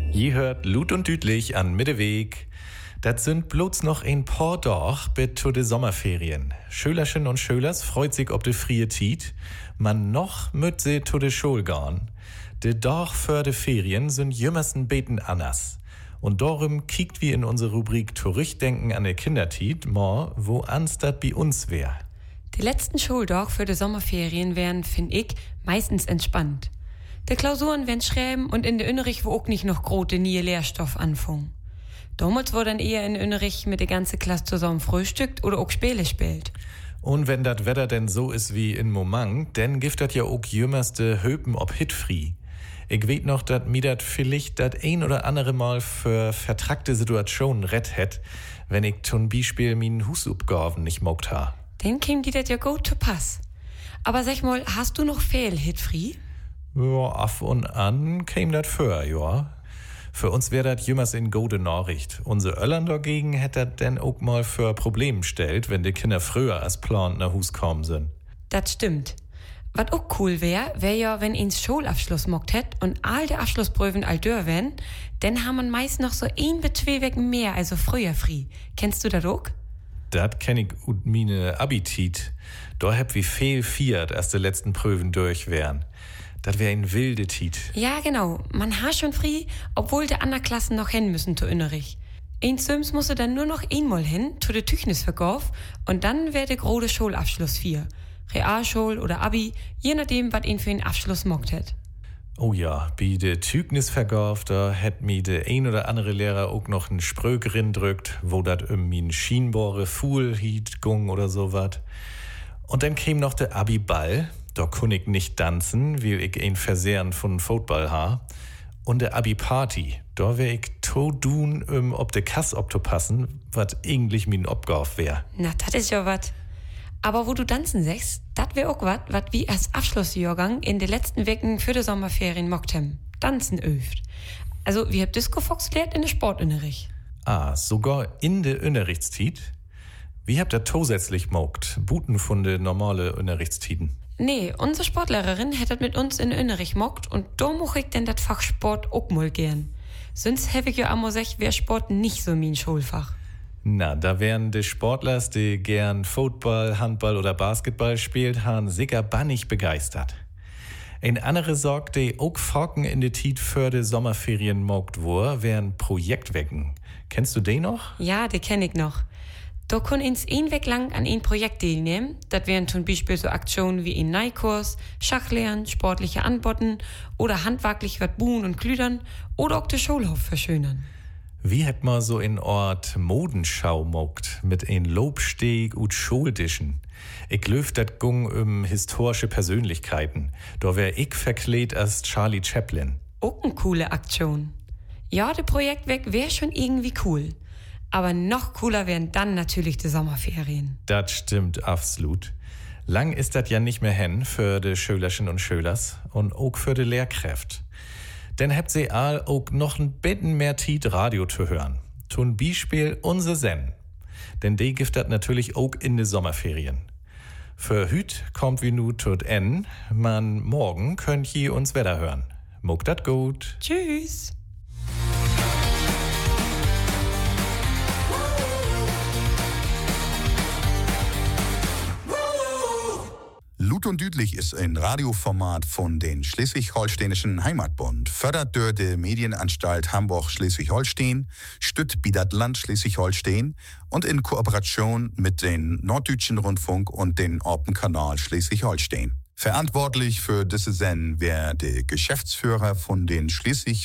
Je hört Lut und Düdlich an Mitteweg. Das sind bloß noch ein paar Tage bis zu de Sommerferien. Schülerchen und Schülers freut sich ob de frie Tiet. Man noch müt se zu de Schul gehen. De Tag für de Ferien sind jümmersten beten anders. Und darum kiekt wie in unsere Rubrik Zurückdenken an der Kindertiet mal, wo anstat bei uns wär. Die letzten Schultag für die Sommerferien wären, find ich, meistens entspannt. Die Klausuren werden schreiben und in der Unterricht wo auch nicht noch große nie Lehrstoff anfangen. Damals wurde dann eher in der Unterricht mit der ganzen Klasse zusammen frühstückt oder auch Spiele spielt. Und wenn das Wetter denn so ist wie in Momang, dann gibt das ja auch jümmerste Höpen ob hitfri. Ich weet noch, dass mir das vielleicht das ein oder andere Mal für vertrackte Situationen rett hätt, wenn ich zum Beispiel min Husabgaben nicht mogt ha. Dann käm die das ja gut zu Pass. Aber sag mal, hast du noch viel hitfri? Ja, af und an käm dat für, ja. Für uns wär dat jümmers in gute Nachricht. Unsere Öllern dagegen hätt dat denn auch mal für Probleme stellt, wenn die Kinder früher als plant nach Hus kommen sind. Das stimmt. Was auch cool wär ja, wenn ins Schulabschluss mockt hätt und all die Abschlussprüfen all dör wären, dann haben man meist noch so ein bis zwei Wochen mehr, also früher fri. Kennst du das auch? Dat kenn ich ut mine Abitit. Da heb wie viel fiert, als de letzten Prüfen durch wären. Dat wär ein wilde Tit. Ja, genau. Man hat schon fri, obwohl die anderen Klassen noch hin müssen zu Innerich. Ein Sims musste dann nur noch einmal hin, zu der Tüchnisverkauf, und dann wär der große Schulabschluss 4. Realschul oder Abi, je nachdem, was ihn für einen Abschluss mockt hätt. Oh ja, bei de Tügnisverkauf, da hätt mi de ein oder andere Lehrer auch noch n Sprög drückt, wo dat min Schienbohre Fuhl hiet gung oder so wat. Und dann käm noch de Abi-Ball, da kun ich nicht tanzen, weil ich ein Versehren von Football ha. Und de Abi-Party, da wär ich to dun, ob de Kass passen, wat eigentlich min Obgauf wär. Na, dat is ja wat. Aber wo du tanzen sagst, dat wär auch wat wie als Abschlussjahrgang in den letzten Wochen für die Sommerferien mockt hem. Tanzen öft. Also, wie habt Disco Fox lehrt in der Sportunterricht? Ah, sogar in der Unterrichtstiet? Wie habt ihr zusätzlich mockt? Buten von de normale Unterrichtstiden? Nee, unsere Sportlehrerin hättet mit uns in der Unterricht mockt und da moch ich denn dat Fach Sport auch mal gern. Sonst hätt ich ja ammer sech, wär Sport nicht so min Schulfach. Na, da wären de Sportlers, die gern Football, Handball oder Basketball spielt, han sicher bannig begeistert. Ein andere Sorg, die auch Falken in de Tiet für de Sommerferien mogt wor, wären Projektwecken. Kennst du den noch? Ja, die kenn ich noch. Da kun ins ein Weg lang an ein Projekt teilnehmen. Das wären zum Beispiel so Aktionen wie ein Neikurs, Schachlernen, sportliche Anboten oder handwerklich wat buhen und klüdern oder auch den Schulhof verschönern. Wie hätt ma so in Ort Modenschau mogt, mit ein Lobsteg und Schuldischen? Ich löf dat gung historische Persönlichkeiten. Da wär ich verkleed als Charlie Chaplin. Auch eine coole Aktion. Ja, der Projektweg wär schon irgendwie cool. Aber noch cooler wären dann natürlich die Sommerferien. Das stimmt absolut. Lang ist das ja nicht mehr hin für die Schülerchen und Schülers und auch für die Lehrkräfte. Denn habt sie all auch noch ein bisschen mehr Tiet Radio zu hören. Zum Beispiel unser Sen. Denn die gibt das natürlich auch in de Sommerferien. Für hüt kommt wie nu tot en, man morgen könnt ihr uns wieder hören. Mogt dat gut. Tschüss. Lut und Düdlich ist ein Radioformat von den Schleswig-Holsteinischen Heimatbund, fördert durch die Medienanstalt Hamburg-Schleswig-Holstein, stützt Bidat Land Schleswig-Holstein und in Kooperation mit den Norddeutschen Rundfunk und den Orpen-Kanal Schleswig-Holstein. Verantwortlich für diese Sendung wäre der Geschäftsführer von den Schleswig